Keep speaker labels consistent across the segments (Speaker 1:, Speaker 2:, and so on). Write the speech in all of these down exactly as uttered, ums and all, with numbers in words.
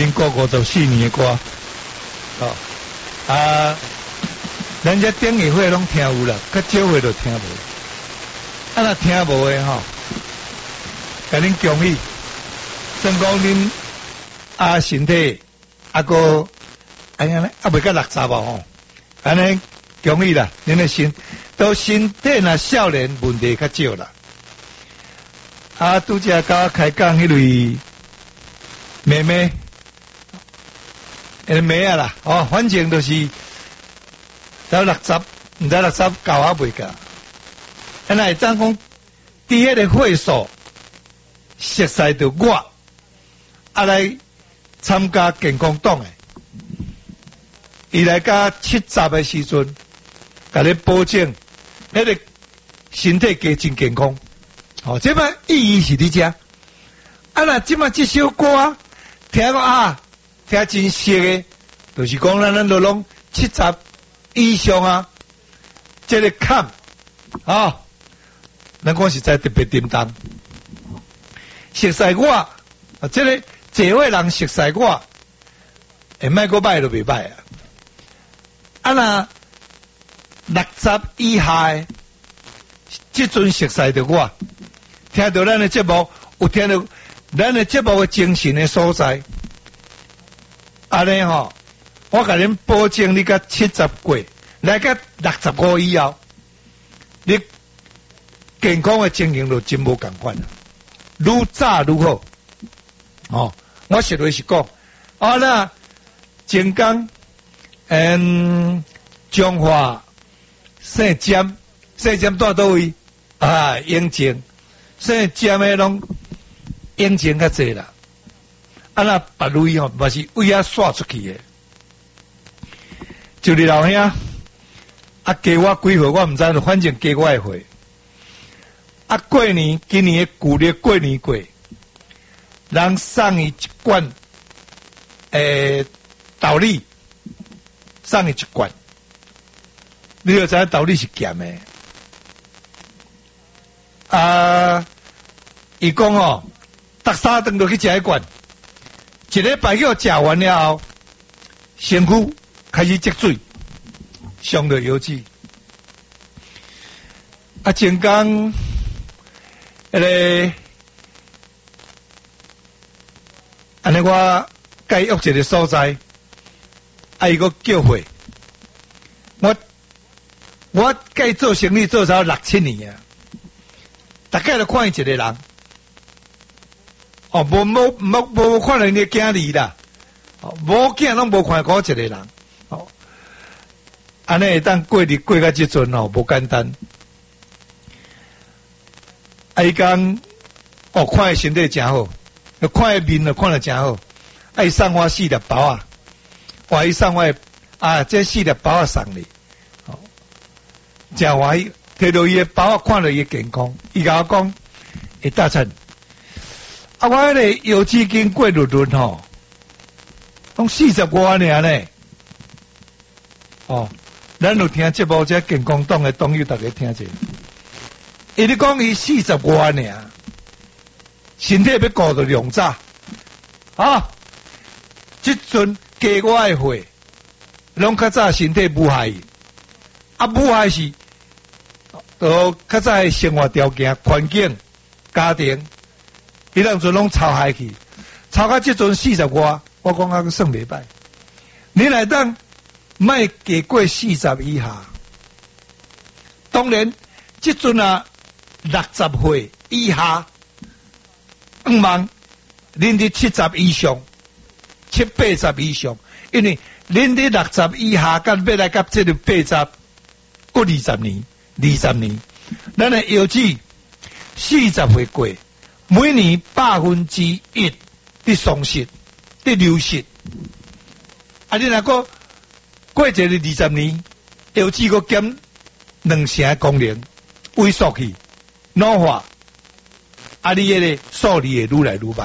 Speaker 1: 民国五十四年的歌，哦啊，咱这顶议会拢听有啦，较少会就听无。啊，若听无的吼，甲恁恭喜，算讲恁啊身体啊个安尼咧，啊未到六十哦吼，安尼恭喜啦，恁的身都身体若少年问题较少啦。啊，拄则甲我开讲迄位妹妹。诶，妹啊啦，哦，反正就是到六十，毋知六十到啊未到。安尼怎讲？伫迄个会所熟悉着我，啊来参加健康党诶。伊来甲七十诶时阵，甲你保证迄个身体加真健康。哦，即摆意义是伫遮。啊，若即摆即首歌啊，听个啊。听真熟诶，就是讲咱咱都拢七十以上啊，这个坎啊，咱讲实在特别叮当。熟悉我啊，这个这位人熟悉我，会卖个歹都袂歹啊。啊那六十以下诶，即阵熟悉着我，听到咱的节目，有听到咱的节目诶精神诶所在。安尼吼，我甲恁保证，你甲七十过，来甲六十五以后，你健康的情形就真无共款啦，愈早愈好。哦，我实话是讲，啊那前江，嗯，彰化、姓尖、姓尖住倒位啊，永靖、姓尖的拢永靖较济啦。啊那别类吼，嘛是为遐刷出去诶。就你老兄啊，加我几岁我毋知，反正加我诶岁。啊，过年今年诶旧历过年过，人送伊一罐诶豆梨，送伊一罐。你就知影豆梨是咸诶。啊，伊讲哦，逐三顿落去食一罐。一礼拜叫食完了后，身躯开始积水，上了油脂。啊，前讲迄个，安尼我介约一个所在，啊伊个叫会，我我介做生意做超六七年啊，大概就看伊一个人。哦，无无无无看人嘅囝儿啦，哦，无囝拢无看过一个人，哦，安尼会当过日过到即阵哦，无简单。啊，伊讲，哦，看伊身体真好，看伊面就看得真好，啊，伊送我四粒包啊，话伊送我啊，这四粒包啊送你，哦，真欢喜，摕到伊嘅包啊，看到伊健康，伊甲我讲，会大趁。啊，我迄个油脂经过日轮吼，拢四十外尔呢。哦，咱有听节目这健康党的党友，大家听者。伊咧讲伊四十外尔，身体要顾到量早。啊，即阵加我诶岁，拢较早身体无害，啊无害是，都较早诶生活条件、环境、家庭。伊当阵拢抄下去，抄到即阵四十外，我讲啊算袂歹。你来当莫加过四十以下，当然即阵啊六十岁以下，毋茫恁伫七十以上、七八十以上，因为恁伫六十以下，甲要来甲即个八十，过二十年、二十年，咱诶腰子四十岁过。每年百分之一的丧失、的流失，啊！你若个过一个二十年，腰子个减两成功能萎缩去、老化，啊！你迄个数字会愈来愈歹，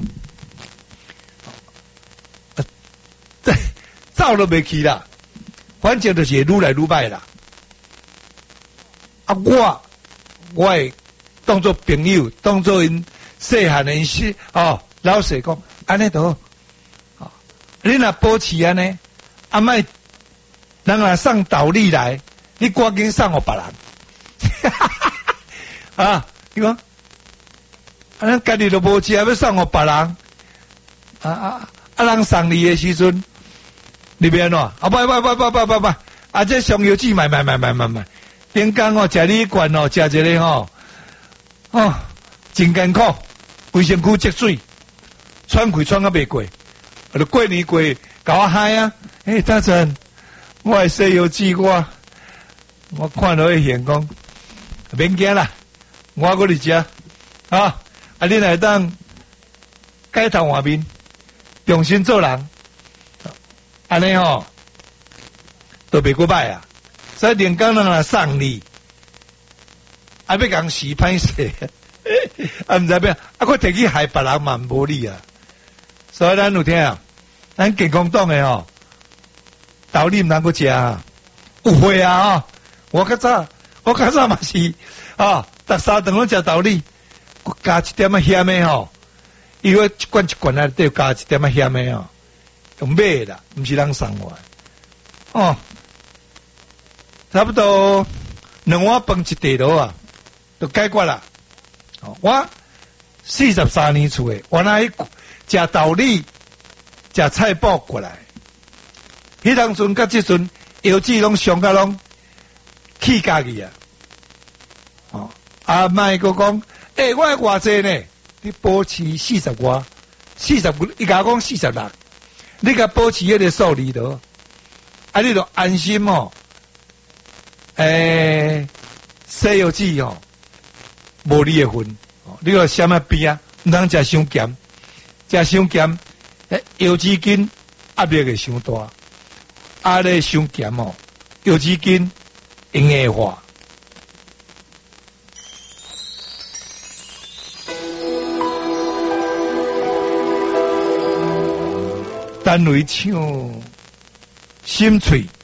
Speaker 1: 走都袂去啦，反正就是愈来愈歹啦。啊！我我会当作朋友，当作因。细汉的时哦，老师讲安尼都好， 你若保持安尼，啊莫人若送道理来，你赶紧送互别人。啊，你讲，啊，咱家己都无吃，要送互别人，啊啊啊！人送你的时阵，你变怎？啊，不不不不不不不，啊，这香油纸买买买买买买，顶工哦，食你罐哦，食一个吼，哦，真艰苦，规身躯积水，喘气喘啊袂过，啊，就过年过，甲我嗨啊！诶、欸，大臣，我的西油纸我，我看到伊现讲，免惊啦，我搁伫遮，啊，啊，你来当改头换面，重新做人，安尼吼，都袂过歹啊！所以连工人来送你，啊，要讲死歹势，啊，毋知变，啊，佫摕去害别人嘛无理啊！所以咱有听啊，咱健康党的吼。道理毋通搁食啊，有会啊吼！我较早，我较早嘛是啊，逐三顿拢食道理，佮加一点仔咸的吼，伊个一罐一罐啊，都加一点仔咸的吼，用买啦，毋是人送我哦。差不多两碗饭一地罗啊，就解决啦。哦，我四十三年厝诶，原来食道理，食菜脯过来。迄当阵甲即阵腰子拢伤甲拢气家己啊！哦，啊，莫个讲，诶、欸，我还偌济呢？你保持四十外，四十，伊甲我讲四十六，你甲保持迄个数字咯，啊，你就安心哦。诶、欸，西药剂哦，无你诶份，哦，你个什么边啊？毋通食伤咸，食伤咸，诶，腰子筋压力会伤大。啊咧伤咸哦，腰子筋硬硬化。单位唱心脆。